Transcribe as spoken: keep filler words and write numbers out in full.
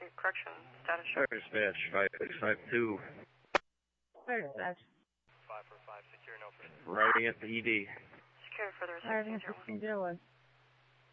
correction status. Fire dispatch, five six five two. Fire dispatch. five four five, secure no further. Riding at the E D. Secure further Arriving sixteen at zero one. sixteen zero one.